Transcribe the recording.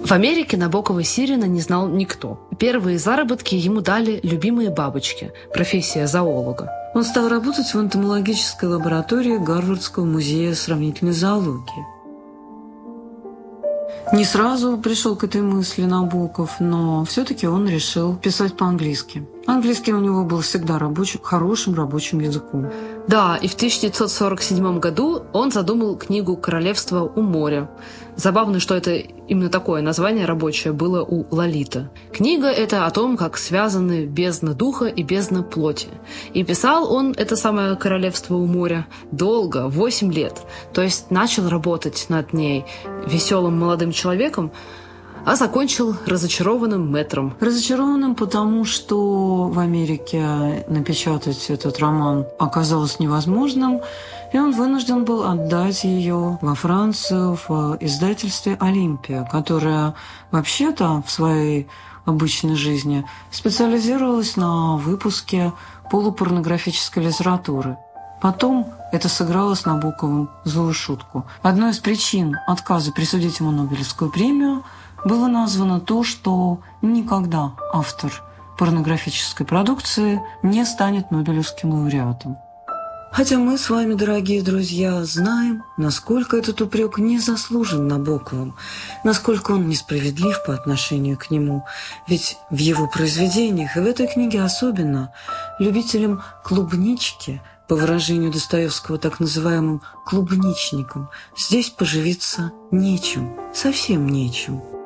В Америке Набокова Сирина не знал никто. Первые заработки ему дали любимые бабочки, профессия зоолога. Он стал работать в энтомологической лаборатории Гарвардского музея сравнительной зоологии. Не сразу пришел к этой мысли Набоков, но все-таки он решил писать по-английски. Английский у него был всегда хорошим рабочим языком. Да, и в 1947 году он задумал книгу «Королевство у моря». Забавно, что это именно такое название рабочее было у Лолита. Книга эта о том, как связаны бездна духа и бездна плоти. И писал он это самое «Королевство у моря» долго, 8 лет. То есть начал работать над ней веселым молодым человеком, а закончил разочарованным мэтром. Разочарованным, потому что в Америке напечатать этот роман оказалось невозможным, и он вынужден был отдать ее во Францию в издательстве «Олимпия», которое вообще-то в своей обычной жизни специализировалось на выпуске полупорнографической литературы. Потом это сыграло с Набоковым злую шутку. Одной из причин отказа присудить ему Нобелевскую премию было названо то, что никогда автор порнографической продукции не станет Нобелевским лауреатом. Хотя мы с вами, дорогие друзья, знаем, насколько этот упрек не заслужен Набоковым, насколько он несправедлив по отношению к нему. Ведь в его произведениях, и в этой книге особенно, любителям клубнички, по выражению Достоевского, так называемым клубничникам, здесь поживиться нечем, совсем нечем.